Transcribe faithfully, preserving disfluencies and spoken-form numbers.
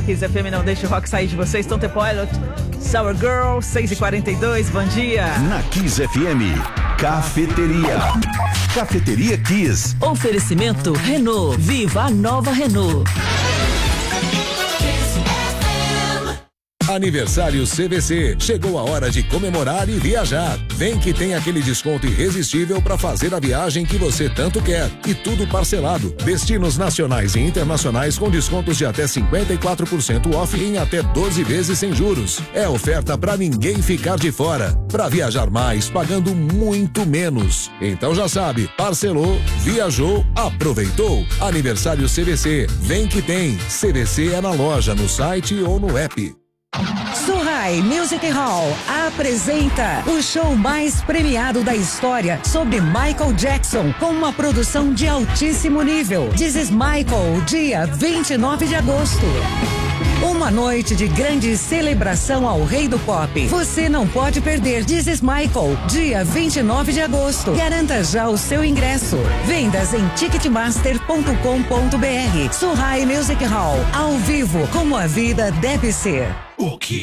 Kiss F M, não deixa o rock sair de vocês. Stone Temple Pilot, Sour Girl, seis e quarenta e dois, bom dia. Na Kiss F M, Cafeteria. Cafeteria Kiss. Oferecimento Renault. Viva a nova Renault. Aniversário C V C. Chegou a hora de comemorar e viajar. Vem que tem aquele desconto irresistível para fazer a viagem que você tanto quer. E tudo parcelado. Destinos nacionais e internacionais com descontos de até cinquenta e quatro por cento off em até doze vezes sem juros. É oferta para ninguém ficar de fora. Para viajar mais, pagando muito menos. Então já sabe, parcelou, viajou, aproveitou. Aniversário C V C. Vem que tem. C V C é na loja, no site ou no app. Surrai Music Hall apresenta o show mais premiado da história sobre Michael Jackson, com uma produção de altíssimo nível. This is Michael, dia vinte e nove de agosto. Uma noite de grande celebração ao rei do pop. Você não pode perder. This is Michael, dia vinte e nove de agosto. Garanta já o seu ingresso. Vendas em ticketmaster ponto com ponto br. Surrai Music Hall, ao vivo, como a vida deve ser. O que